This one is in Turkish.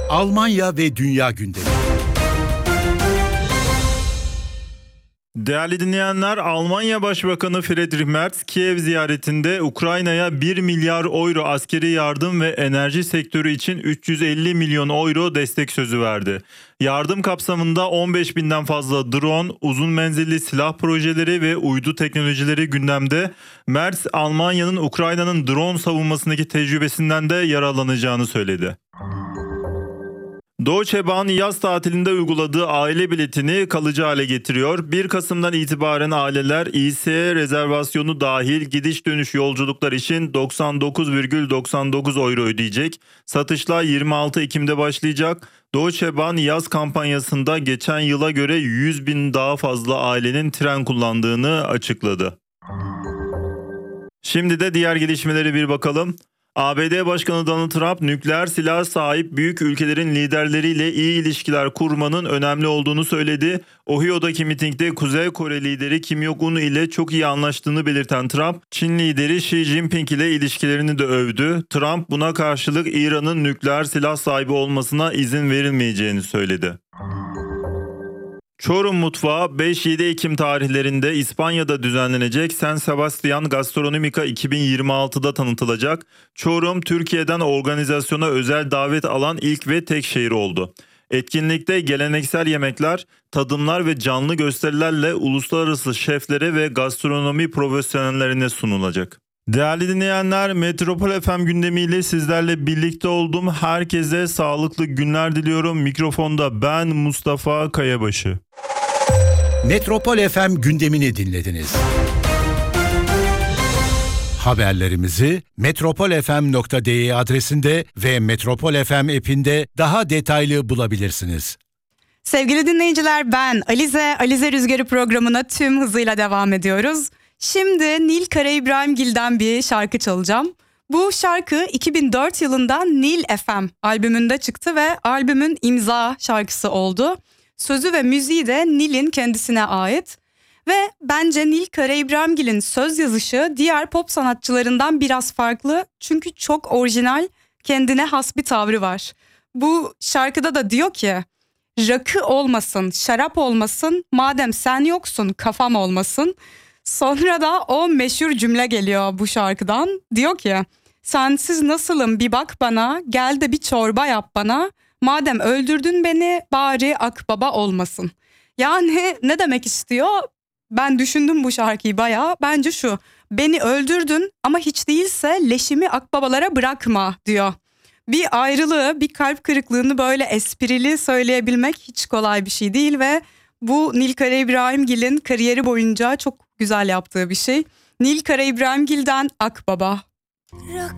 Almanya ve dünya gündemi. Değerli dinleyenler, Almanya Başbakanı Friedrich Merz, Kiev ziyaretinde Ukrayna'ya 1 milyar euro askeri yardım ve enerji sektörü için 350 milyon euro destek sözü verdi. Yardım kapsamında 15.000'den fazla drone, uzun menzilli silah projeleri ve uydu teknolojileri gündemde. Merz, Almanya'nın Ukrayna'nın drone savunmasındaki tecrübesinden de yararlanacağını söyledi. Deutsche Bahn yaz tatilinde uyguladığı aile biletini kalıcı hale getiriyor. 1 Kasım'dan itibaren aileler İSE rezervasyonu dahil gidiş dönüş yolculuklar için 99,99 euro ödeyecek. Satışlar 26 Ekim'de başlayacak. Deutsche Bahn yaz kampanyasında geçen yıla göre 100.000 daha fazla ailenin tren kullandığını açıkladı. Şimdi de diğer gelişmelere bir bakalım. ABD Başkanı Donald Trump, nükleer silah sahip büyük ülkelerin liderleriyle iyi ilişkiler kurmanın önemli olduğunu söyledi. Ohio'daki mitingde Kuzey Kore lideri Kim Jong-un ile çok iyi anlaştığını belirten Trump, Çin lideri Xi Jinping ile ilişkilerini de övdü. Trump buna karşılık İran'ın nükleer silah sahibi olmasına izin verilmeyeceğini söyledi. Çorum Mutfağı 5-7 Ekim tarihlerinde İspanya'da düzenlenecek San Sebastian Gastronomica 2026'da tanıtılacak. Çorum, Türkiye'den organizasyona özel davet alan ilk ve tek şehir oldu. Etkinlikte geleneksel yemekler, tadımlar ve canlı gösterilerle uluslararası şeflere ve gastronomi profesyonellerine sunulacak. Değerli dinleyenler, Metropol FM gündemiyle sizlerle birlikte oldum. Herkese sağlıklı günler diliyorum. Mikrofonda ben Mustafa Kayabaşı. Metropol FM gündemini dinlediniz. Haberlerimizi metropolfm.de adresinde ve Metropol FM app'inde daha detaylı bulabilirsiniz. Sevgili dinleyiciler, ben Alize Rüzgarı programına tüm hızıyla devam ediyoruz. Şimdi Nil Karaibrahimgil'den bir şarkı çalacağım. Bu şarkı 2004 yılında Nil FM albümünde çıktı ve albümün imza şarkısı oldu. Sözü ve müziği de Nil'in kendisine ait. Ve bence Nil Karaibrahimgil'in söz yazışı diğer pop sanatçılarından biraz farklı. Çünkü çok orijinal, kendine has bir tavrı var. Bu şarkıda da diyor ki, rakı olmasın, şarap olmasın, madem sen yoksun kafam olmasın. Sonra da o meşhur cümle geliyor bu şarkıdan. Diyor ki, sensiz nasılım bir bak bana, gel de bir çorba yap bana. Madem öldürdün beni bari akbaba olmasın. Yani ne demek istiyor? Ben düşündüm bu şarkıyı bayağı. Bence şu, beni öldürdün ama hiç değilse leşimi akbabalara bırakma diyor. Bir ayrılığı, bir kalp kırıklığını böyle esprili söyleyebilmek hiç kolay bir şey değil ve bu Nil Karaibrahimgil'in kariyeri boyunca çok güzel yaptığı bir şey. Nil Karaibrahimgil'den Akbaba.